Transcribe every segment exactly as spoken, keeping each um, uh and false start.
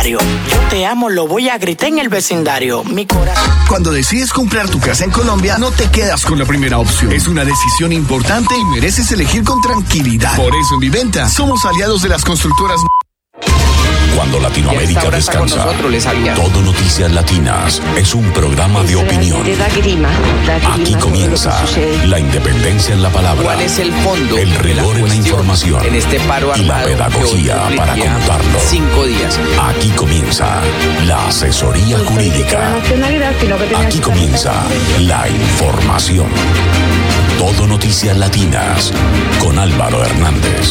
diario. Yo te amo, lo voy a gritar en el vecindario. Mi corazón. Cuando decides comprar tu casa en Colombia, no te quedas con la primera opción. Es una decisión importante y mereces elegir con tranquilidad. Por eso en Viventa somos aliados de las constructoras. Cuando Latinoamérica descansa, todo Noticias Latinas es un programa de opinión. Aquí comienza la independencia en la palabra. ¿Cuál es el fondo? El rigor en la información. En este paro y la pedagogía para contarlo. Cinco días. Aquí comienza la asesoría jurídica. Aquí comienza la información. Todo Noticias Latinas con Álvaro Hernández.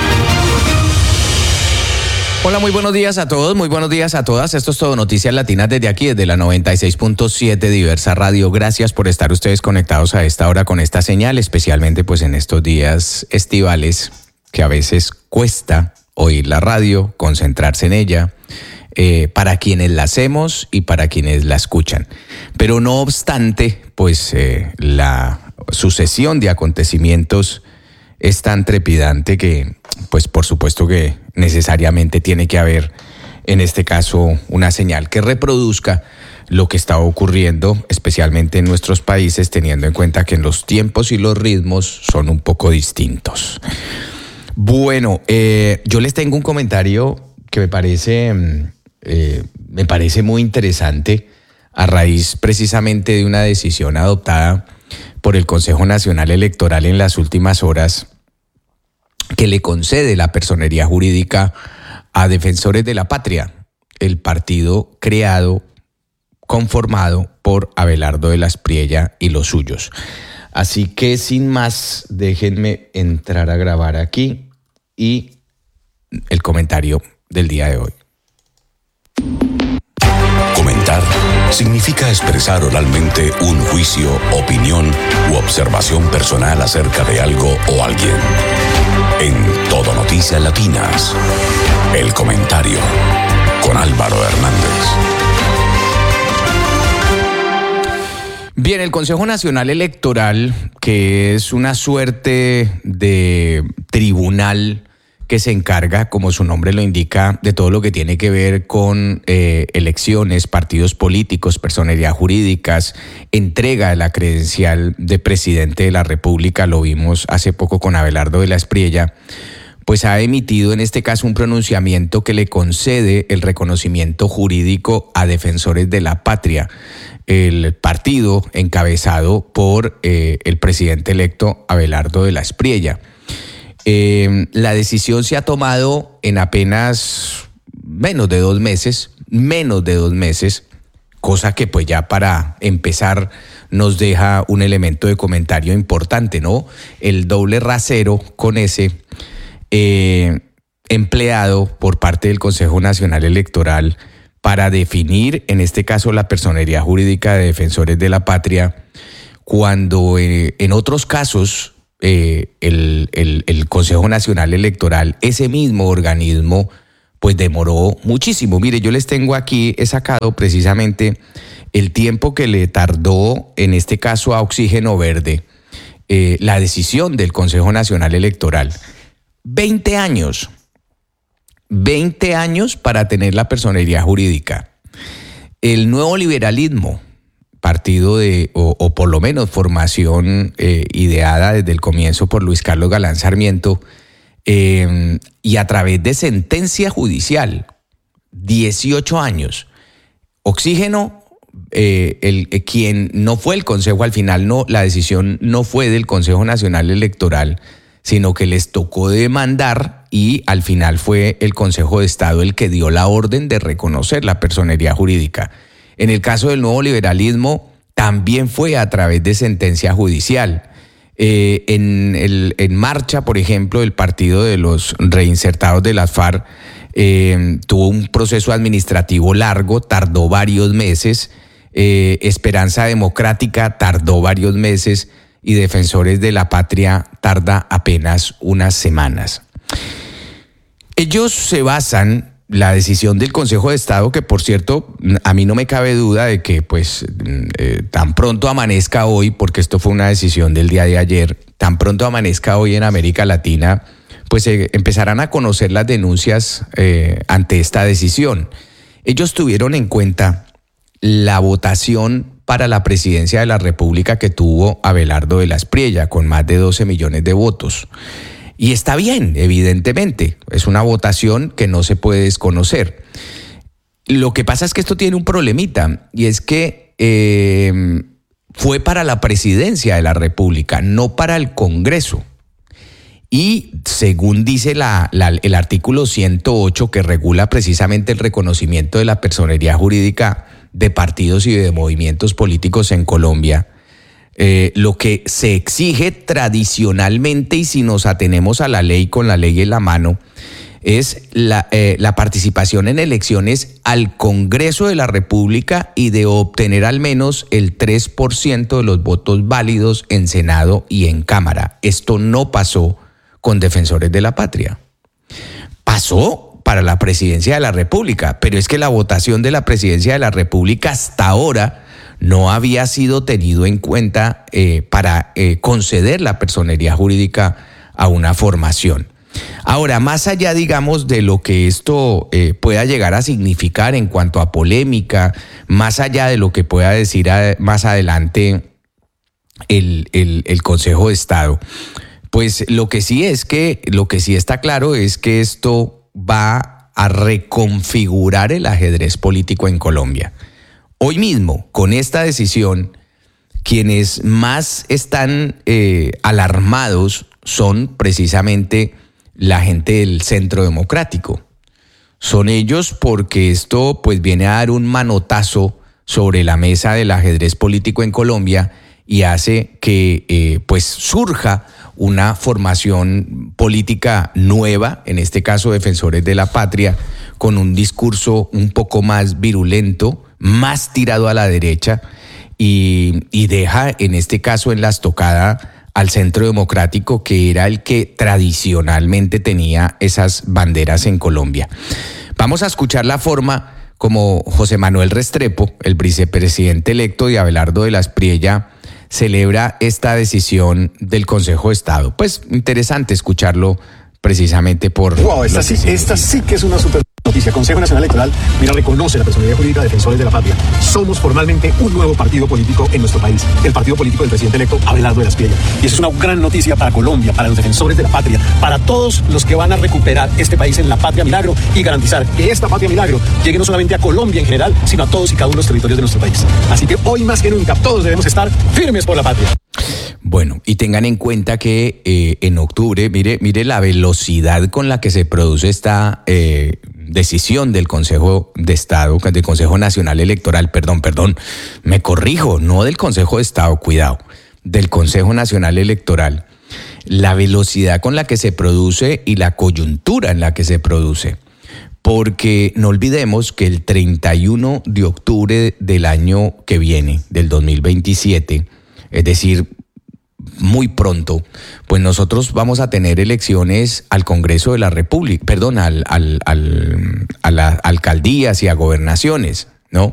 Hola, muy buenos días a todos, muy buenos días a todas. Esto es Todo Noticias Latinas desde aquí, desde la noventa y seis punto siete Diversa Radio. Gracias por estar ustedes conectados a esta hora con esta señal, especialmente pues en estos días estivales que a veces cuesta oír la radio, concentrarse en ella, eh, para quienes la hacemos y para quienes la escuchan. Pero no obstante, pues eh, la sucesión de acontecimientos es tan trepidante que, pues por supuesto que necesariamente tiene que haber, en este caso, una señal que reproduzca lo que está ocurriendo, especialmente en nuestros países, teniendo en cuenta que los tiempos y los ritmos son un poco distintos. Bueno, eh, yo les tengo un comentario que me parece, eh, me parece muy interesante a raíz precisamente de una decisión adoptada por el Consejo Nacional Electoral en las últimas horas, que le concede la personería jurídica a Defensores de la Patria, el partido creado, conformado por Abelardo de la Espriella y los suyos. Así que sin más, déjenme entrar a grabar aquí y el comentario del día de hoy. Comentar significa expresar oralmente un juicio, opinión u observación personal acerca de algo o alguien. En Todo Noticias Latinas, el comentario con Álvaro Hernández. Bien, el Consejo Nacional Electoral, que es una suerte de tribunal que se encarga, como su nombre lo indica, de todo lo que tiene que ver con eh, elecciones, partidos políticos, personerías jurídicas, entrega de la credencial de presidente de la República, lo vimos hace poco con Abelardo de la Espriella, pues ha emitido en este caso un pronunciamiento que le concede el reconocimiento jurídico a Defensores de la Patria, el partido encabezado por eh, el presidente electo Abelardo de la Espriella. Eh, la decisión se ha tomado en apenas menos de dos meses, menos de dos meses, cosa que pues ya para empezar nos deja un elemento de comentario importante, ¿no? El doble rasero con ese eh, empleado por parte del Consejo Nacional Electoral para definir, en este caso, la personería jurídica de Defensores de la Patria, cuando eh, en otros casos Eh, el, el, el Consejo Nacional Electoral, ese mismo organismo, pues demoró muchísimo. Mire, yo les tengo aquí, he sacado precisamente el tiempo que le tardó, en este caso a Oxígeno Verde, eh, la decisión del Consejo Nacional Electoral. veinte años. veinte años para tener la personería jurídica. El nuevo liberalismo, partido de, o, o por lo menos formación eh, ideada desde el comienzo por Luis Carlos Galán Sarmiento, eh, y a través de sentencia judicial, dieciocho años. Oxígeno, eh, el, eh, quien no fue el Consejo al final, no, la decisión no fue del Consejo Nacional Electoral, sino que les tocó demandar y al final fue el Consejo de Estado el que dio la orden de reconocer la personería jurídica. En el caso del nuevo liberalismo, también fue a través de sentencia judicial. Eh, en, el, en marcha, por ejemplo, el partido de los reinsertados de las FARC eh, tuvo un proceso administrativo largo, tardó varios meses. Eh, Esperanza Democrática tardó varios meses y Defensores de la Patria tarda apenas unas semanas. Ellos se basan, la decisión del Consejo de Estado, que por cierto, a mí no me cabe duda de que pues eh, tan pronto amanezca hoy, porque esto fue una decisión del día de ayer, tan pronto amanezca hoy en América Latina, pues eh, empezarán a conocer las denuncias eh, ante esta decisión. ellos tuvieron en cuenta la votación para la presidencia de la República que tuvo Abelardo de la Espriella, con más de doce millones de votos. Y está bien, evidentemente, es una votación que no se puede desconocer. Lo que pasa es que esto tiene un problemita, y es que eh, fue para la presidencia de la República, no para el Congreso. Y según dice la, la, el artículo ciento ocho, que regula precisamente el reconocimiento de la personería jurídica de partidos y de movimientos políticos en Colombia, eh, lo que se exige tradicionalmente, y si nos atenemos a la ley, con la ley en la mano, es la, eh, la participación en elecciones al Congreso de la República y de obtener al menos el tres por ciento de los votos válidos en Senado y en Cámara. Esto no pasó con Defensores de la Patria. Pasó para la presidencia de la República, pero es que la votación de la presidencia de la República hasta ahora no había sido tenido en cuenta eh, para eh, conceder la personería jurídica a una formación. Ahora, más allá, digamos, de lo que esto eh, pueda llegar a significar en cuanto a polémica, más allá de lo que pueda decir a, más adelante el, el, el Consejo de Estado, pues lo que sí es que, lo que sí está claro es que esto va a reconfigurar el ajedrez político en Colombia. Hoy mismo, con esta decisión, quienes más están eh, alarmados son precisamente la gente del Centro Democrático. Son ellos porque esto pues viene a dar un manotazo sobre la mesa del ajedrez político en Colombia y hace que eh, pues surja una formación política nueva, en este caso Defensores de la Patria, con un discurso un poco más virulento, más tirado a la derecha, y, y deja en este caso en la estocada al Centro Democrático, que era el que tradicionalmente tenía esas banderas en Colombia. Vamos a escuchar la forma como José Manuel Restrepo, el vicepresidente electo de Abelardo de la Espriella, celebra esta decisión del Consejo de Estado. Pues interesante escucharlo precisamente por... Wow, esta sí, esta sí que es una super noticia. Consejo Nacional Electoral, mira, reconoce la personalidad jurídica de Defensores de la Patria. Somos formalmente un nuevo partido político en nuestro país, el partido político del presidente electo Abelardo de la Espriella. Y eso es una gran noticia para Colombia, para los Defensores de la Patria, para todos los que van a recuperar este país en la Patria Milagro y garantizar que esta Patria Milagro llegue no solamente a Colombia en general, sino a todos y cada uno de los territorios de nuestro país. Así que hoy más que nunca todos debemos estar firmes por la patria. Bueno, y tengan en cuenta que eh, en octubre, mire, mire la velocidad con la que se produce esta eh, decisión del Consejo de Estado, del Consejo Nacional Electoral, perdón, perdón, me corrijo, no del Consejo de Estado, cuidado, del Consejo Nacional Electoral, la velocidad con la que se produce y la coyuntura en la que se produce. Porque no olvidemos que el treinta y uno de octubre del año que viene, del dos mil veintisiete, es decir, muy pronto, pues nosotros vamos a tener elecciones al Congreso de la República, perdón, al, al, al, a las alcaldías y a gobernaciones, ¿no?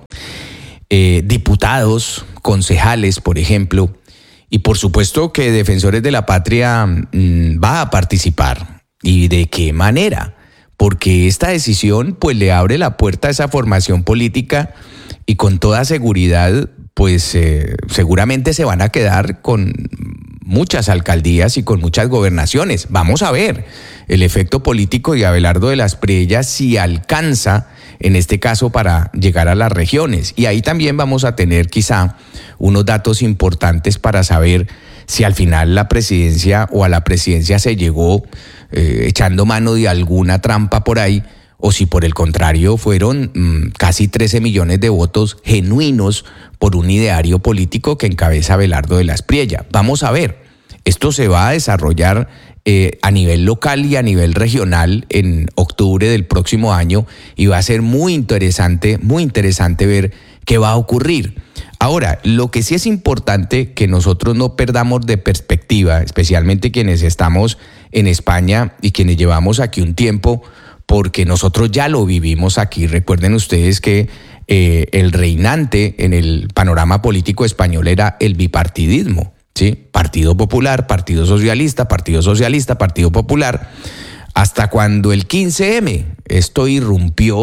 Eh, diputados, concejales, por ejemplo, y por supuesto que Defensores de la Patria mmm, va a participar. ¿Y de qué manera? Porque esta decisión pues le abre la puerta a esa formación política y con toda seguridad pues eh, seguramente se van a quedar con muchas alcaldías y con muchas gobernaciones. Vamos a ver el efecto político de Abelardo de la Espriella si alcanza, en este caso, para llegar a las regiones. Y ahí también vamos a tener quizá unos datos importantes para saber si al final la presidencia o a la presidencia se llegó eh, echando mano de alguna trampa por ahí, o si por el contrario fueron mmm, casi trece millones de votos genuinos por un ideario político que encabeza Abelardo de la Espriella. Vamos a ver, esto se va a desarrollar eh, a nivel local y a nivel regional en octubre del próximo año y va a ser muy interesante, muy interesante ver qué va a ocurrir. Ahora, lo que sí es importante que nosotros no perdamos de perspectiva, especialmente quienes estamos en España y quienes llevamos aquí un tiempo, porque nosotros ya lo vivimos aquí. Recuerden ustedes que eh, el reinante en el panorama político español era el bipartidismo, ¿sí? Partido Popular, Partido Socialista, Partido Socialista, Partido Popular, hasta cuando el quince eme esto irrumpió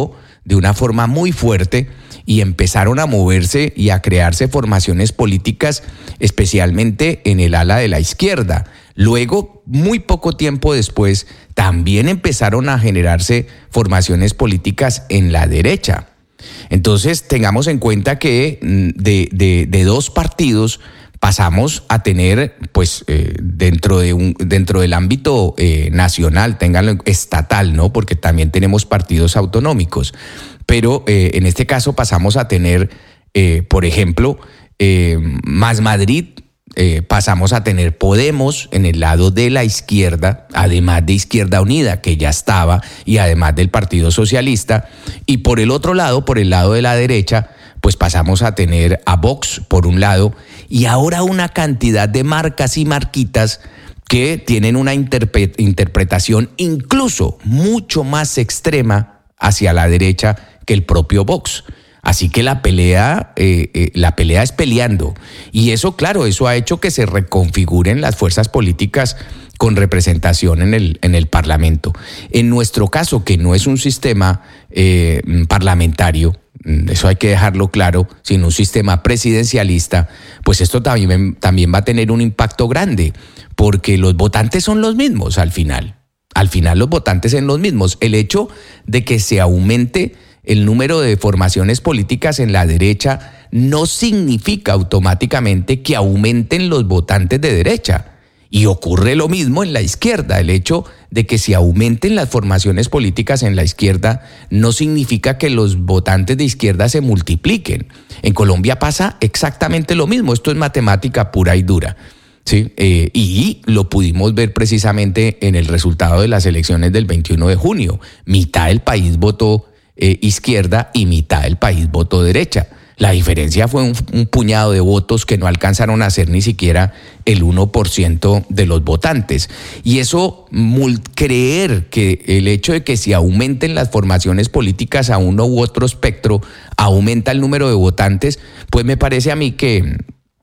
de una forma muy fuerte y empezaron a moverse y a crearse formaciones políticas, especialmente en el ala de la izquierda. Luego, muy poco tiempo después, también empezaron a generarse formaciones políticas en la derecha. Entonces, tengamos en cuenta que de, de, de dos partidos pasamos a tener, pues, eh, dentro de un, dentro del ámbito eh, nacional, ténganlo estatal, ¿no? Porque también tenemos partidos autonómicos. Pero eh, en este caso pasamos a tener, eh, por ejemplo, eh, Más Madrid, eh, pasamos a tener Podemos en el lado de la izquierda, además de Izquierda Unida, que ya estaba, y además del Partido Socialista. Y por el otro lado, por el lado de la derecha, pues pasamos a tener a Vox por un lado, y ahora una cantidad de marcas y marquitas que tienen una interpre- interpretación incluso mucho más extrema hacia la derecha que el propio Vox. Así que la pelea, eh, eh, la pelea es peleando. Y eso, claro, eso ha hecho que se reconfiguren las fuerzas políticas con representación en el, en el Parlamento. En nuestro caso, que no es un sistema eh, parlamentario, eso hay que dejarlo claro, sino un sistema presidencialista, pues esto también, también va a tener un impacto grande, porque los votantes son los mismos al final. Al final los votantes son los mismos. El hecho de que se aumente el número de formaciones políticas en la derecha no significa automáticamente que aumenten los votantes de derecha. Y ocurre lo mismo en la izquierda. El hecho de que se aumenten las formaciones políticas en la izquierda no significa que los votantes de izquierda se multipliquen. En Colombia pasa exactamente lo mismo. Esto es matemática pura y dura. Sí, eh, y lo pudimos ver precisamente en el resultado de las elecciones del veintiuno de junio. Mitad del país votó eh, izquierda y mitad del país votó derecha. La diferencia fue un, un puñado de votos que no alcanzaron a ser ni siquiera el uno por ciento de los votantes. Y eso, mul- creer que el hecho de que se aumenten las formaciones políticas a uno u otro espectro aumenta el número de votantes, pues me parece a mí que,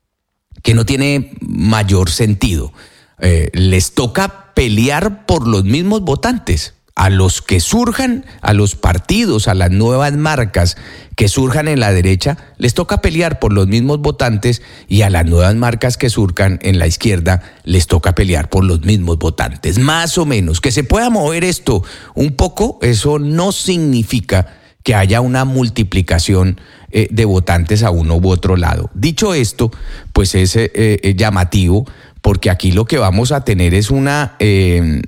que no tiene mayor sentido. Eh, les toca pelear por los mismos votantes. A los que surjan, a los partidos, a las nuevas marcas que surjan en la derecha, les toca pelear por los mismos votantes, y a las nuevas marcas que surjan en la izquierda, les toca pelear por los mismos votantes. Más o menos. Que se pueda mover esto un poco, eso no significa que haya una multiplicación eh, de votantes a uno u otro lado. Dicho esto, pues es eh, eh, llamativo, porque aquí lo que vamos a tener es una... Eh,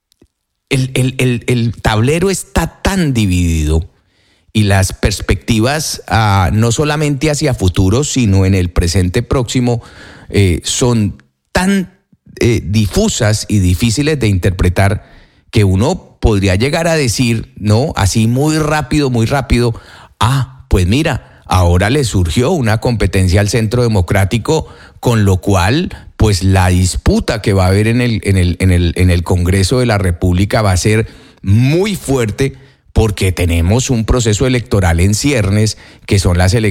El, el, el, el tablero está tan dividido y las perspectivas uh, no solamente hacia futuro, sino en el presente próximo eh, son tan eh, difusas y difíciles de interpretar que uno podría llegar a decir, ¿no? Así muy rápido, muy rápido, ah, pues mira, ahora le surgió una competencia al Centro Democrático, con lo cual... pues la disputa que va a haber en el, en el, en el, en el Congreso de la República va a ser muy fuerte, porque tenemos un proceso electoral en ciernes, que son las elecciones